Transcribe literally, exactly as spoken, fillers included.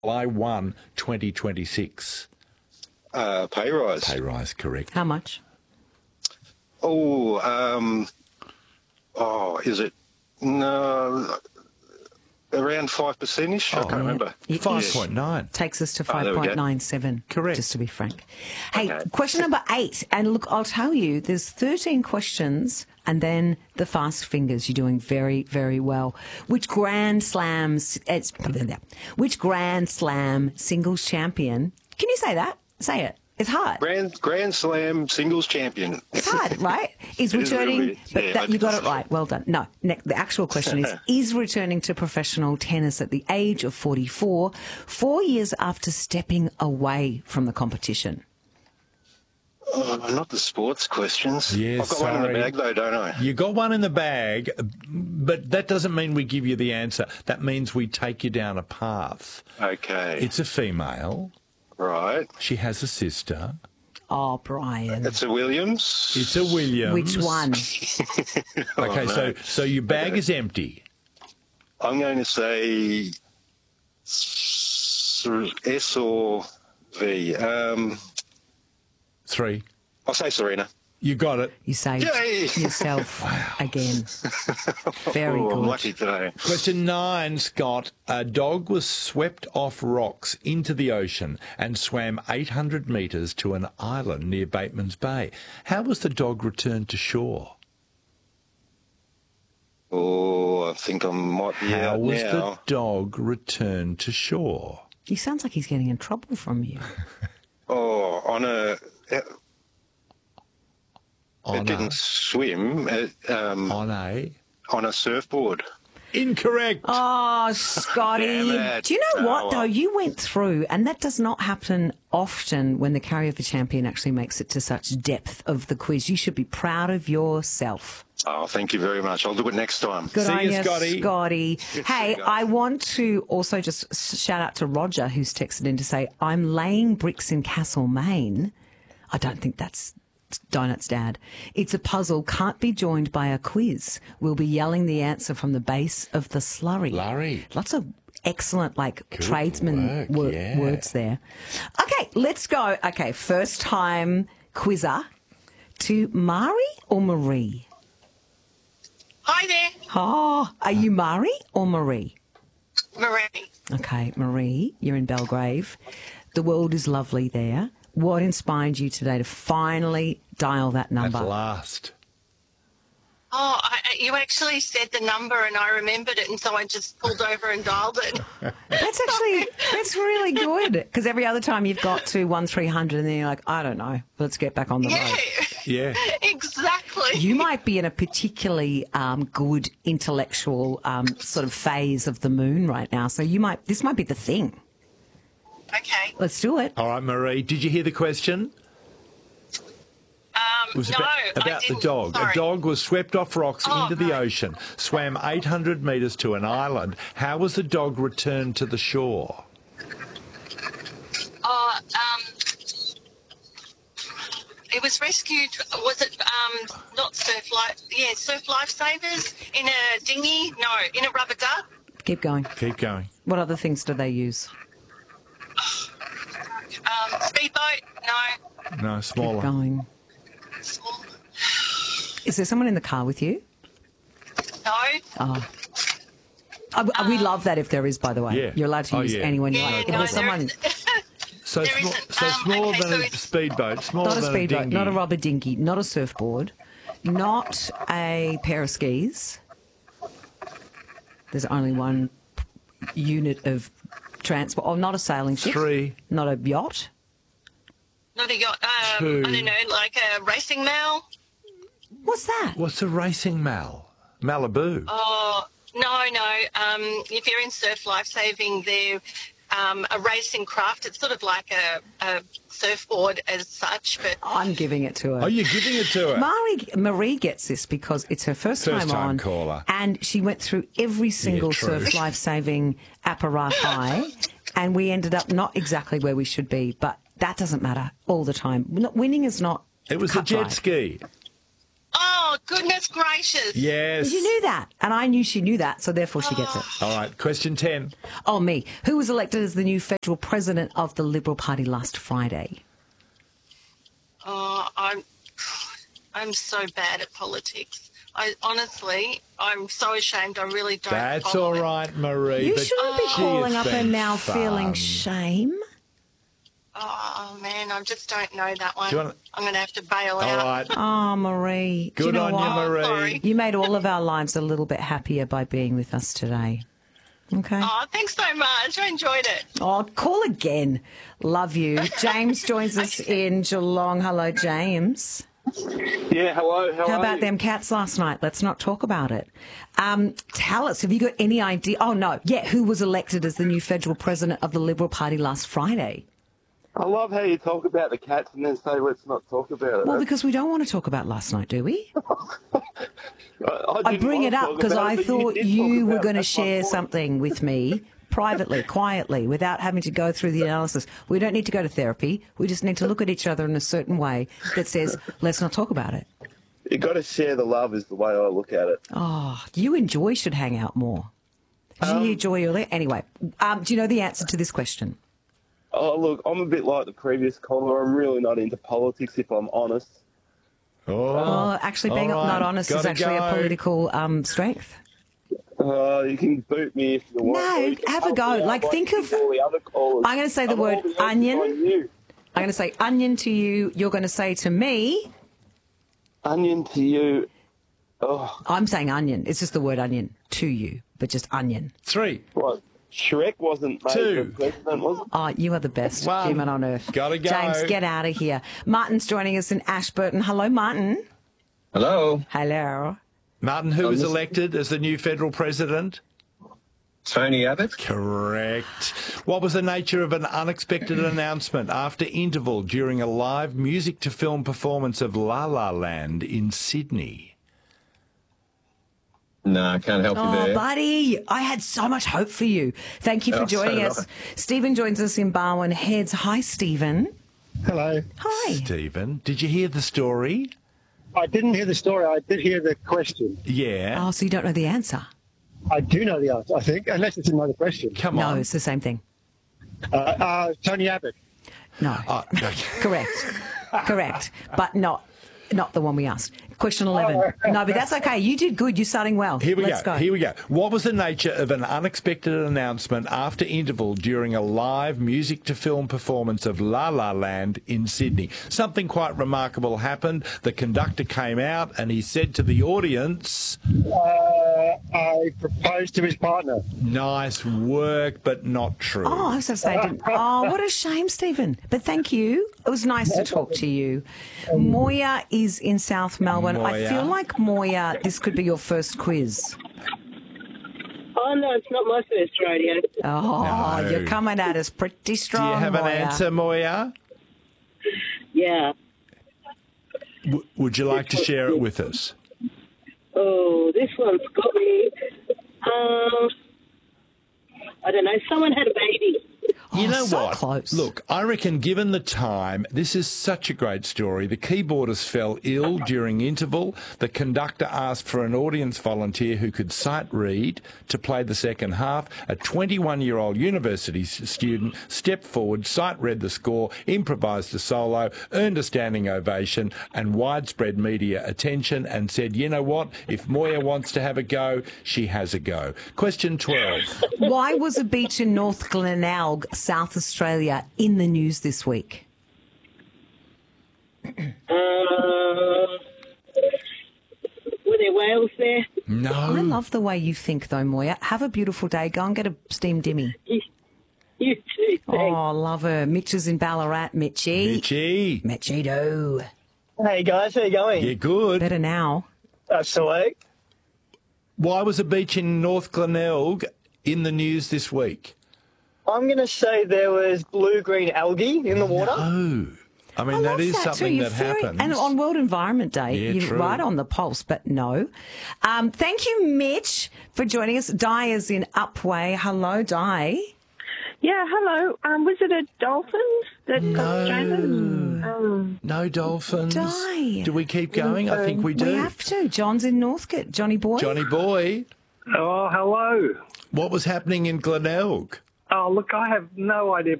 July first, twenty twenty-six? Uh, pay rise. Pay rise, correct. How much? Oh, um, oh, is it? No, around five percent-ish. I Oh, can't yeah. remember. It five is. point nine. Takes us to Oh, there we go. five point nine seven. Correct. Just to be frank. Hey, Okay. question number eight. And look, I'll tell you, there's thirteen questions and then the fast fingers. You're doing very, very well. Which Grand Slams, it's, which Grand Slam singles champion, can you say that? Say it. It's hard. Grand Grand Slam singles champion. It's hard, right? Is It is returning, really- but yeah, that, I- you got it right. Well done. No, ne- the actual question is, is returning to professional tennis at the age of forty-four, four years after stepping away from the competition? Oh, not the sports questions. Yeah, I've got one in sorry. the bag, though, don't I? You got one in the bag, but that doesn't mean we give you the answer. That means we take you down a path. Okay. It's a female. right. She has a sister. Oh, Brian. It's a Williams. It's a Williams. Which one? Okay, Oh, so no. so your bag Okay. is empty. I'm going to say S S or V. Um, Three. I'll say Serena. You got it. You saved Yay! yourself again. Very Oh, I'm good. lucky today. Question nine, Scott. A dog was swept off rocks into the ocean and swam eight hundred metres to an island near Bateman's Bay. How was the dog returned to shore? Oh, I think I might be How out was now. the dog returned to shore? He sounds like he's getting in trouble from you. Oh, on a... It On didn't a, swim. It, um, on a... on a surfboard. Incorrect. Oh, Scotty. Damn it. Do you know Oh, what, well. though? You went through, and that does not happen often when the carryover champion actually makes it to such depth of the quiz. You should be proud of yourself. Oh, thank you very much. I'll do it next time. Good See on you, you, Scotty. Scotty. Hey, you go. I want to also just shout out to Roger, who's texted in to say, I'm laying bricks in Castlemaine. I don't think that's Donut's dad. It's a puzzle, can't be joined by a quiz. We'll be yelling the answer from the base of the slurry. Larry. Lots of excellent, like, Good tradesman work, wor- yeah. words there. Okay, let's go. Okay, first time quizzer to Mari or Marie? Hi there, Oh, are you Mari or Marie? Marie. Okay, Marie, you're in Belgrave. The world is lovely there. What inspired you today to finally dial that At number? last. Oh, I, I- you actually said the number and I remembered it, and so I just pulled over and dialed it. That's actually, that's really good. Because every other time you've got to one three hundred and then you're like, I don't know, let's get back on the Yeah, road. Yeah. exactly. You might be in a particularly um, good intellectual um, sort of phase of the moon right now. So you might, this might be the thing. Okay. Let's do it. All right, Marie, did you hear the question? Um, It was no, about, I about the didn't. dog. Sorry. A dog was swept off rocks Oh, into the right. ocean, swam eight hundred metres to an island. How was the dog returned to the shore? Oh, um, it was rescued. Was it um, not surf life? Yeah, surf lifesavers in a dinghy. No, in a rubber duck. Keep going. Keep going. What other things do they use? Um, speedboat. No. No, Keep smaller. going. Small. Is there someone in the car with you? No. Oh. Uh, we love that if there is, by the way. Yeah. You're allowed to Oh, use yeah. anyone you Yeah, like. If no, there's there someone, is- So, There small, isn't. so Um, smaller okay, than so a it's- speedboat, smaller not a than speedboat, dinghy. not a rubber dinghy, not a surfboard, not a pair of skis. There's only one unit of transport. Oh, not a sailing ship. Three. Not a yacht. Not a yacht. Um, Two. I don't know, like a racing mail. What's that? What's a racing mal? Malibu. Oh, no, no. Um, if you're in surf lifesaving, they're um, a racing craft. It's sort of like a, a surfboard as such, but I'm giving it to her. Oh, you're giving it to her. Marie, Marie gets this because it's her first, First time, time on, caller. and she went through every single true. surf life-saving apparatus, and we ended up not exactly where we should be, but that doesn't matter all the time. Not, winning is not It was a cut jet dry. ski. oh, goodness gracious. Yes. You knew that. And I knew she knew that, so therefore she gets it. All right, question ten. Oh, me. Who was elected as the new federal president of the Liberal Party last Friday? Oh, I'm, I'm so bad at politics. I honestly, I'm so ashamed. I really don't. That's follow all it. right, Marie. You but shouldn't be gee, calling it's up been and now fun. feeling shame. Oh man, I just don't know that one. Do you wanna- I'm going to have to bail All out. right. Oh, Marie. Do Good you know on what? you, Marie. sorry. You made all of our lives a little bit happier by being with us today. Okay. Oh, thanks so much. I enjoyed it. Oh, call again. Love you. James joins us in Geelong. Hello, James. Yeah, hello. How, How are about you? them cats last night? Let's not talk about it. Um, tell us, have you got any idea? Oh, no. Yeah, who was elected as the new federal president of the Liberal Party last Friday? I love how you talk about the cats and then say let's not talk about it. Well, because we don't want to talk about last night, do we? I, I didn't bring want it to up talk because about I it, but thought did you talk were about going it. to That's my share point. something with me privately, quietly, without having to go through the analysis. We don't need to go to therapy. We just need to look at each other in a certain way that says, let's not talk about it. You got to share the love is the way I look at it. Oh, you and Joy should hang out more. Did you hear Joy earlier? Anyway, um, do you know the answer to this question? Oh, look, I'm a bit like the previous caller. I'm really not into politics, if I'm honest. Oh, Oh, actually, being all right. not honest is Gotta actually go. a political um, strength. Uh, you can boot me if you want. No, or you can have a help go. me out Like, think you of- do all the other callers. I'm going to say the I'm word holding emphasis onion. on you. I'm going to say onion to you. You're going to say to me, Onion to you. Oh, I'm saying onion. It's just the word onion to you, but just onion. Three. what? Shrek wasn't made Two. for president, was it? Oh, you are the best One. human on earth. Gotta go. James, get out of here. Martin's joining us in Ashburton. Hello, Martin. Hello, Hello. Martin, who Um, was this- elected as the new federal president? Tony Abbott. Correct. What was the nature of an unexpected announcement after interval during a live music-to-film performance of La La Land in Sydney? No, I can't help you Oh, there. buddy, I had so much hope for you. Thank you for Oh, so joining did us. I. Stephen joins us in Barwon Heads. Hi, Stephen. Hello. Hi. Stephen, did you hear the story? I didn't hear the story. I did hear the question. Yeah. Oh, so you don't know the answer? I do know the answer, I think, unless it's another question. Come No, on. it's the same thing. Uh, uh, Tony Abbott. No. Oh, okay. Correct. Correct. But not not the one we asked. Question eleven. No, but that's okay. You did good. You're starting well. Here we Let's go. go. Here we go. What was the nature of an unexpected announcement after interval during a live music-to-film performance of La La Land in Sydney? Something quite remarkable happened. The conductor came out and he said to the audience, Uh, I proposed to his partner. nice work, but not true. Oh, I was going to say, I didn't. Oh, what a shame, Stephen. But thank you. It was nice to talk to you. Moya is in South Melbourne. I Moya. feel like, Moya, this could be your first quiz. Oh, no, it's not my first radio. Oh, No. you're coming at us pretty Do strong, you have an Moya. answer, Moya? Yeah. W- would you like to share it with us? Oh, this one's got me. Um, I don't know. Someone had a baby. You Oh, know so what? close. Look, I reckon given the time, this is such a great story. The keyboardist fell ill during interval. The conductor asked for an audience volunteer who could sight read to play the second half. A twenty-one-year-old university s- student stepped forward, sight read the score, improvised a solo, earned a standing ovation and widespread media attention and said, you know what? If Moya wants to have a go, she has a go. Question twelve. Why was a beach in North Glenelg, South Australia, in the news this week? Uh, were there whales there? No. I love the way you think, though, Moya. Have a beautiful day. Go and get a steamed dimmy. You, you too. Thanks. Oh, love her. Mitch is in Ballarat. Mitchy. Mitchy. Mitchy, do. Hey guys, how you going? You're good. Better now. That's sweet. Why was a beach in North Glenelg in the news this week? I'm going to say there was blue-green algae in the water. Oh, I mean, I that love is that too. something You're that very- happens. And on World Environment Day, Yeah, you're true. right on the pulse, but no. Um, thank you, Mitch, for joining us. Di is in Upway. Hello, Di. Yeah, hello. Um, was it a dolphin that got stranded? No. No dolphins. Die. Do we keep going? I think we do. We have to. John's in Northcote. Johnny boy. Johnny boy, Oh, hello. what was happening in Glenelg? Oh, look, I have no idea.